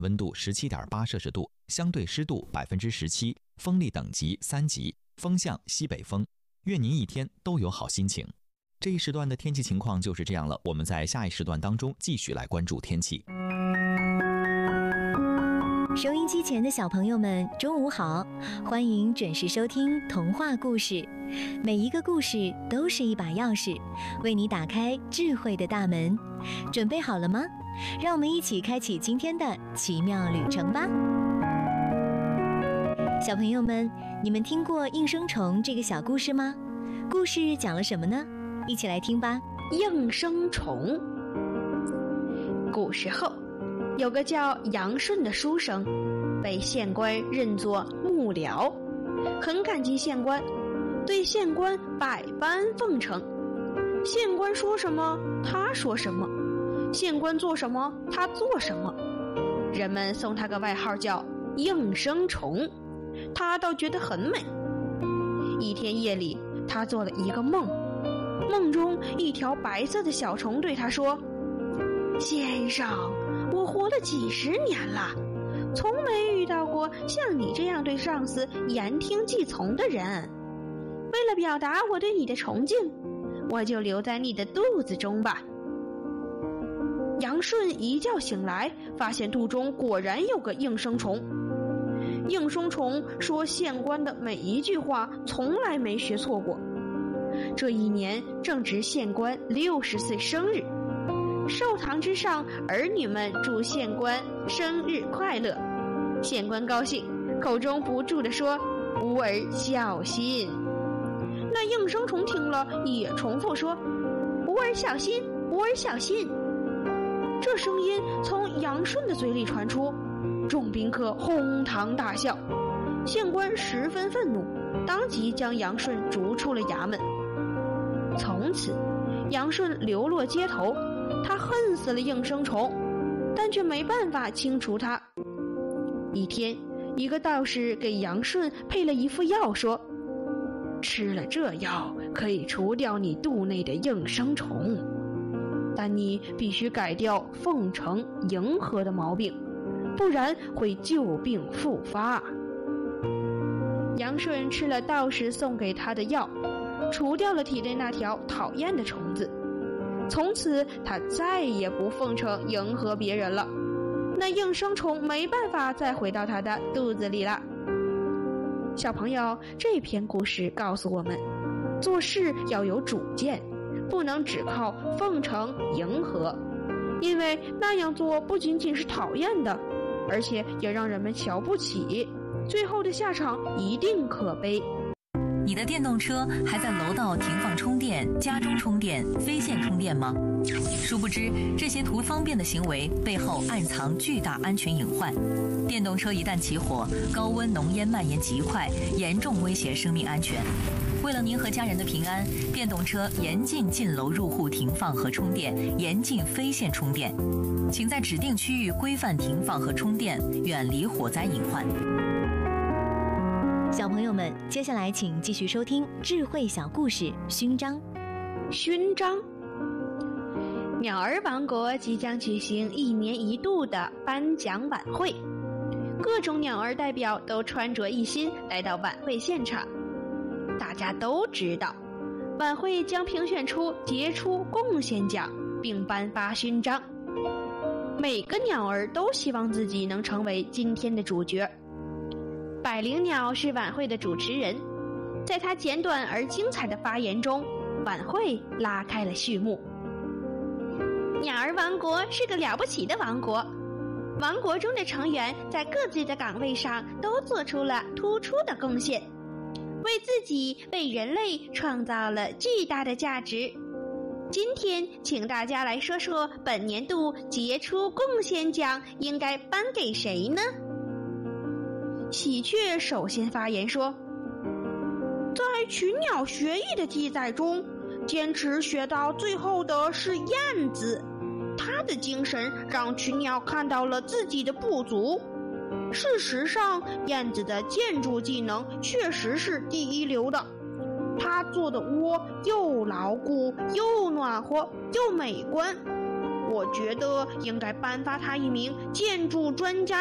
温度17.8摄氏度，相对湿度17%，风力等级3级，风向西北风。愿您一天都有好心情。这一时段的天气情况就是这样了，我们在下一时段当中继续来关注天气。 收音机前的小朋友们，中午好！欢迎准时收听童话故事，每一个故事都是一把钥匙，为你打开智慧的大门。准备好了吗？让我们一起开启今天的奇妙旅程吧！小朋友们，你们听过应声虫这个小故事吗？故事讲了什么呢？一起来听吧。 应声虫。古时候，有个叫杨顺的书生，被县官认作幕僚，很感激县官，对县官百般奉承。县官说什么，他说什么；县官做什么，他做什么。人们送他个外号叫应声虫，他倒觉得很美。一天夜里，他做了一个梦，梦中一条白色的小虫对他说：先生，我活了几10年了，从没遇到过像你这样对上司言听计从的人。为了表达我对你的崇敬，我就留在你的肚子中吧。杨顺一觉醒来，发现肚中果然有个应声虫。应声虫说县官的每一句话从来没学错过。这一年正值县官60岁生日，寿堂之上，儿女们祝县官生日快乐。县官高兴，口中不住地说：吾儿小心。那应声虫听了也重复说：吾儿小心，吾儿小心。这声音从杨顺的嘴里传出，众宾客哄堂大笑。县官十分愤怒，当即将杨顺逐出了衙门。从此杨顺流落街头，他恨死了应声虫，但却没办法清除它。一天，一个道士给杨顺配了一副药，说：吃了这药可以除掉你肚内的应声虫，但你必须改掉奉承迎合的毛病，不然会旧病复发。杨顺吃了道士送给他的药，除掉了体内那条讨厌的虫子。从此他再也不奉承迎合别人了，那应声虫没办法再回到他的肚子里了。小朋友，这篇故事告诉我们，做事要有主见，不能只靠奉承迎合，因为那样做不仅仅是讨厌的，而且也让人们瞧不起，最后的下场一定可悲。 你的电动车还在楼道停放充电、家中充电、非线充电吗？殊不知，这些图方便的行为背后暗藏巨大安全隐患。电动车一旦起火，高温浓烟蔓延极快，严重威胁生命安全。为了您和家人的平安，电动车严禁进楼入户停放和充电，严禁非线充电。请在指定区域规范停放和充电，远离火灾隐患。 小朋友们，接下来请继续收听智慧小故事勋章。 勋章。鸟儿王国即将举行1年1度的颁奖晚会，各种鸟儿代表都穿着一新来到晚会现场。大家都知道，晚会将评选出杰出贡献奖，并颁发勋章。每个鸟儿都希望自己能成为今天的主角。百灵鸟是晚会的主持人，在他简短而精彩的发言中，晚会拉开了序幕。鸟儿王国是个了不起的王国，王国中的成员在各自的岗位上都做出了突出的贡献，为自己、为人类创造了巨大的价值。今天，请大家来说说本年度杰出贡献奖应该颁给谁呢？喜鹊首先发言说：在群鸟学艺的记载中，坚持学到最后的是燕子，它的精神让群鸟看到了自己的不足。事实上，燕子的建筑技能确实是第一流的，它做的窝又牢固又暖和又美观。 我觉得应该颁发他一名建筑专家